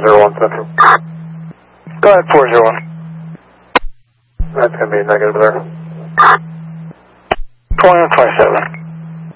401 Central. Go ahead, 401. That's going to be negative there. 2127.